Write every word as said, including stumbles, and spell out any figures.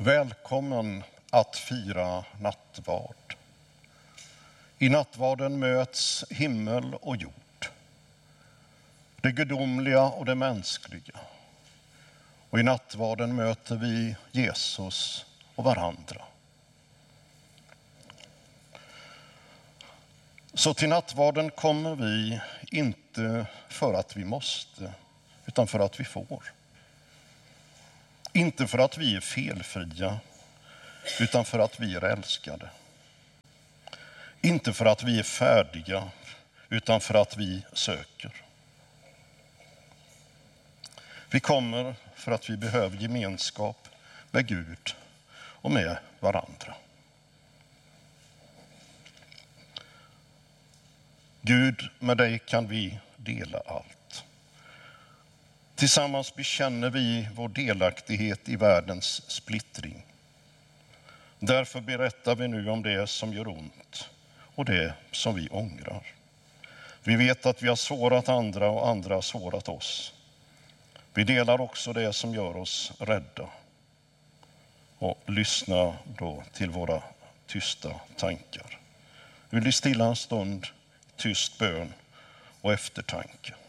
Välkommen att fira nattvard. I nattvarden möts himmel och jord, det gudomliga och det mänskliga. Och i nattvarden möter vi Jesus och varandra. Så till nattvarden kommer vi inte för att vi måste, utan för att vi får. Inte för att vi är felfria, utan för att vi är älskade. Inte för att vi är färdiga, utan för att vi söker. Vi kommer för att vi behöver gemenskap med Gud och med varandra. Gud, med dig kan vi dela allt. Tillsammans bekänner vi vår delaktighet i världens splittring. Därför berättar vi nu om det som gör ont och det som vi ångrar. Vi vet att vi har sårat andra och andra har sårat oss. Vi delar också det som gör oss rädda. Och lyssna då till våra tysta tankar. Vi vill stilla en stund, tyst bön och eftertanke.